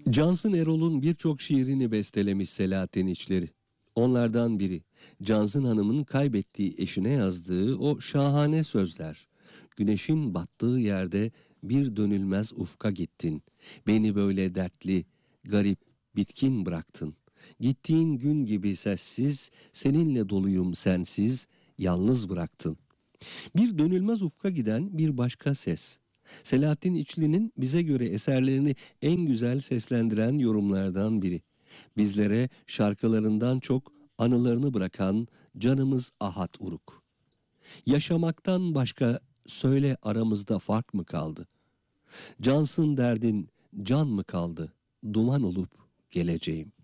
Cansın Erol'un birçok şiirini bestelemiş Selahattin İçleri. Onlardan biri Cansın Hanım'ın kaybettiği eşine yazdığı o şahane sözler. Güneşin battığı yerde bir dönülmez ufka gittin. Beni böyle dertli, garip, bitkin bıraktın. Gittiğin gün gibi sessiz, seninle doluyum sensiz, yalnız bıraktın. Bir dönülmez ufka giden bir başka ses. Selahattin İçli'nin bize göre eserlerini en güzel seslendiren yorumlardan biri. Bizlere şarkılarından çok anılarını bırakan canımız Ahat Uruk. Yaşamaktan başka söyle aramızda fark mı kaldı? Cansın derdin can mı kaldı? Duman olup geleceğim.